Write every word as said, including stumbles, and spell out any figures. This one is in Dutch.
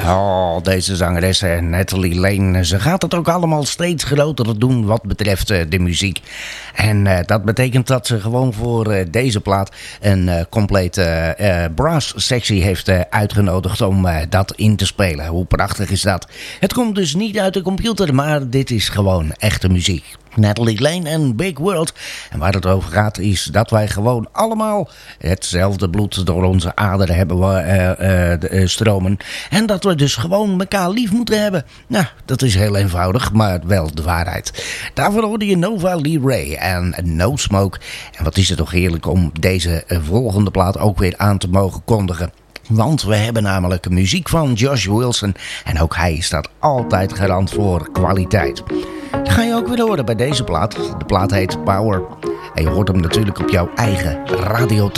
Oh, deze zangeres Natalie Lane, ze gaat het ook allemaal steeds groter doen wat betreft uh, de muziek. En uh, dat betekent dat ze gewoon voor uh, deze plaat een uh, complete uh, brass sectie heeft uh, uitgenodigd om uh, dat in te spelen. Hoe prachtig is dat? Het komt dus niet uit de computer, maar dit is gewoon echte muziek. Natalie Lane en Big World. En waar het over gaat is dat wij gewoon allemaal hetzelfde bloed door onze aderen hebben uh, uh, stromen. En dat we dus gewoon elkaar lief moeten hebben. Nou, dat is heel eenvoudig, maar wel de waarheid. Daarvoor hoorde je Nova Lee Ray en No Smoke. En wat is het toch heerlijk om deze volgende plaat ook weer aan te mogen kondigen. Want we hebben namelijk muziek van Josh Wilson. En ook hij staat altijd garant voor kwaliteit. Dat ga je ook weer horen bij deze plaat. De plaat heet Power. En je hoort hem natuurlijk op jouw eigen radio.